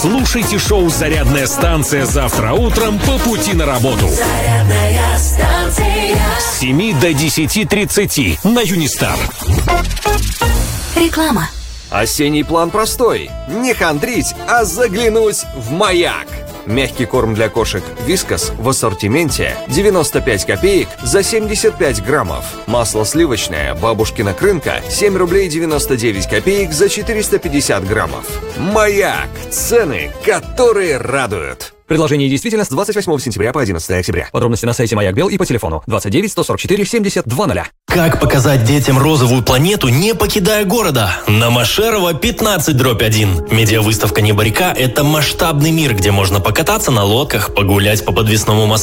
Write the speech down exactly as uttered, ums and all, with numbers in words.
Слушайте шоу «Зарядная станция» завтра утром по пути на работу. Зарядная станция. С семи до десяти тридцати на Юнистар. Реклама. Осенний план простой. Не хандрить, а заглянуть в «Маяк». Мягкий корм для кошек «Вискас» в ассортименте девяносто пять копеек за семьдесят пять граммов. Масло сливочное «Бабушкина крынка» семь рублей девяносто девять копеек за четыреста пятьдесят граммов. «Маяк». Цены, которые радуют. Предложение действительно с двадцать восьмого сентября по одиннадцатое октября. Подробности на сайте Маяк Бел и по телефону двадцать девять сто сорок четыре семьдесят два нуля. Как показать детям розовую планету, не покидая города? На Машерова пятнадцать дробь один. Медиавыставка «Небо-река» — это масштабный мир, где можно покататься на лодках, погулять по подвесному мосту,